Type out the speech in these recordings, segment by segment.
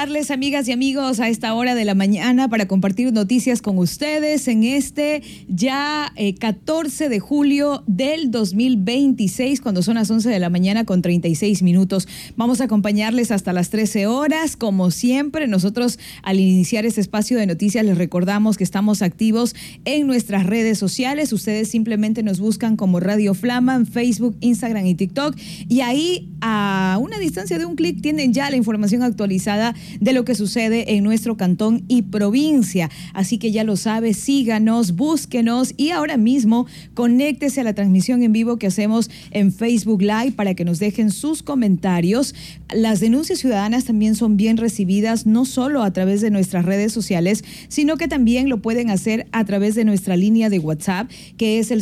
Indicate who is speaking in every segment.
Speaker 1: saludarles, amigas y amigos, a esta hora de la mañana para compartir noticias con ustedes en este ya 14 de julio del 2026, cuando son las 11 de la mañana con 36 minutos. Vamos a acompañarles hasta las 13 horas. Como siempre, nosotros al iniciar este espacio de noticias les recordamos que estamos activos en nuestras redes sociales. Ustedes simplemente nos buscan como Radio Flama en Facebook, Instagram y TikTok, y ahí a una distancia de un clic tienen ya la información actualizada de lo que sucede en nuestro cantón y provincia. Así que ya lo sabe, síganos, búsquenos y ahora mismo conéctese a la transmisión en vivo que hacemos en Facebook Live para que nos dejen sus comentarios. Las denuncias ciudadanas también son bien recibidas, no solo a través de nuestras redes sociales, sino que también lo pueden hacer a través de nuestra línea de WhatsApp, que es el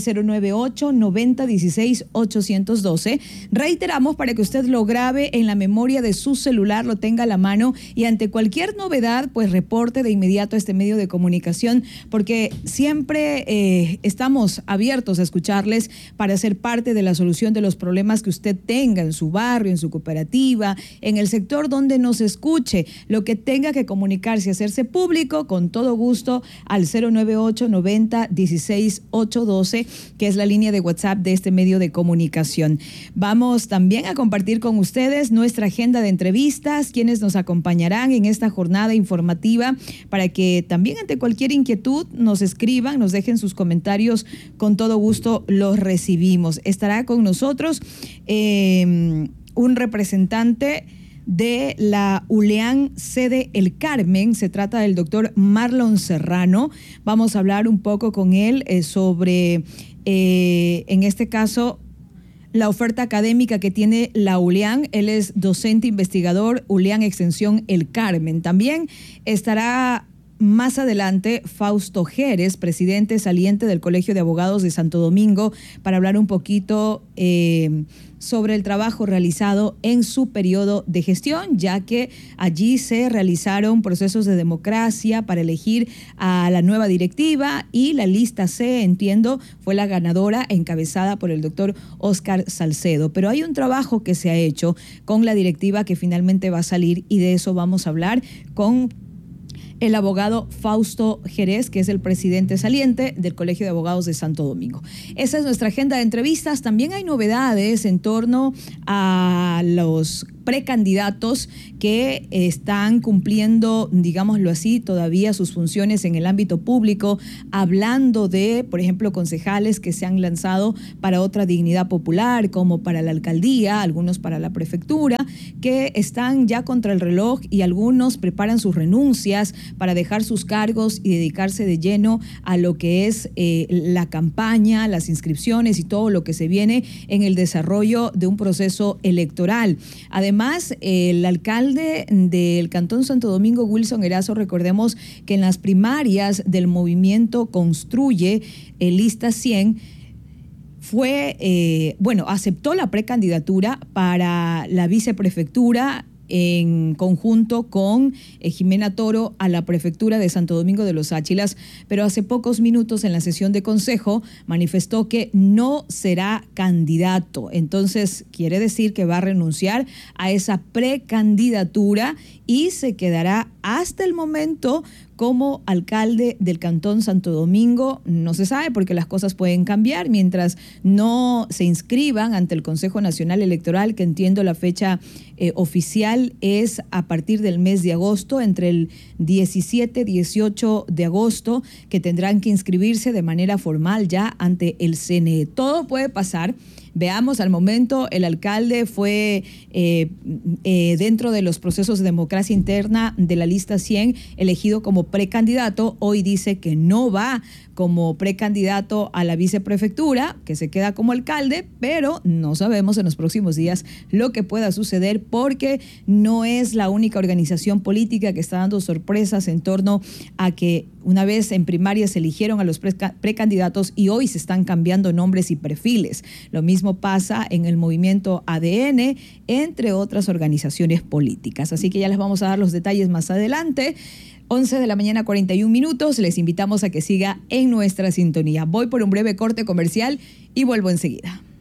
Speaker 1: 098-9016-812. Reiteramos para que usted lo grabe en la memoria de su celular, lo tenga a la mano y ante cualquier novedad, pues reporte de inmediato a este medio de comunicación, porque siempre estamos abiertos a escucharles para ser parte de la solución de los problemas que usted tenga en su barrio, en su cooperativa, en el sector donde nos escuche. Lo que tenga que comunicarse y hacerse público, con todo gusto, al 098-9016-812, que es la línea de WhatsApp de este medio de comunicación. Vamos también a compartir con ustedes nuestra agenda de entrevistas, quienes nos acompañarán en esta jornada informativa, para que también ante cualquier inquietud nos escriban, nos dejen sus comentarios, con todo gusto los recibimos. Estará con nosotros un representante de la ULEAN sede El Carmen. Se trata del doctor Marlon Serrano. Vamos a hablar un poco con él sobre, en este caso, la oferta académica que tiene la ULEAN. Él es docente investigador, ULEAN Extensión El Carmen. También estará más adelante Fausto Jerez, presidente saliente del Colegio de Abogados de Santo Domingo, para hablar un poquito sobre el trabajo realizado en su periodo de gestión, ya que allí se realizaron procesos de democracia para elegir a la nueva directiva y la lista C, entiendo, fue la ganadora encabezada por el doctor Óscar Salcedo. Pero hay un trabajo que se ha hecho con la directiva que finalmente va a salir y de eso vamos a hablar con el abogado Fausto Jerez, que es el presidente saliente del Colegio de Abogados de Santo Domingo. Esa es nuestra agenda de entrevistas. También hay novedades en torno a los precandidatos que están cumpliendo, digámoslo así, todavía sus funciones en el ámbito público, hablando de, por ejemplo, concejales que se han lanzado para otra dignidad popular, como para la alcaldía, algunos para la prefectura, que están ya contra el reloj y algunos preparan sus renuncias para dejar sus cargos y dedicarse de lleno a lo que es la campaña, las inscripciones y todo lo que se viene en el desarrollo de un proceso electoral. Además, el alcalde del Cantón Santo Domingo, Wilson Erazo, recordemos que en las primarias del movimiento Construye, Lista 100, aceptó la precandidatura para la viceprefectura en conjunto con Jimena Toro a la prefectura de Santo Domingo de los Áchilas, pero hace pocos minutos en la sesión de consejo manifestó que no será candidato. Entonces quiere decir que va a renunciar a esa precandidatura y se quedará hasta el momento como alcalde del Cantón Santo Domingo. No se sabe porque las cosas pueden cambiar mientras no se inscriban ante el Consejo Nacional Electoral, que entiendo la fecha oficial es a partir del mes de agosto, entre el 17 y 18 de agosto, que tendrán que inscribirse de manera formal ya ante el CNE. Todo puede pasar. Veamos, al momento el alcalde fue dentro de los procesos de democracia interna de la lista 100 elegido como precandidato. Hoy dice que no va como precandidato a la viceprefectura, que se queda como alcalde, pero no sabemos en los próximos días lo que pueda suceder, porque no es la única organización política que está dando sorpresas en torno a que una vez en primaria se eligieron a los precandidatos y hoy se están cambiando nombres y perfiles. Lo mismo pasa en el movimiento ADN, entre otras organizaciones políticas. Así que ya les vamos a dar los detalles más adelante. 11 de la mañana, 41 minutos. Les invitamos a que siga en nuestra sintonía. Voy por un breve corte comercial y vuelvo enseguida.